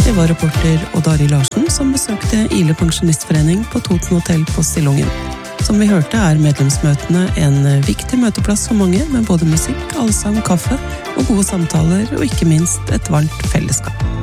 Det var reporter Odd Arild Larsen som besøkte Ile Pensjonistforening på Toten Hotel på Stillungen. Som vi hørte medlemsmøtene en viktig møteplass for mange, med både musikk, allsang, kaffe og gode samtaler, og ikke minst et varmt fellesskap.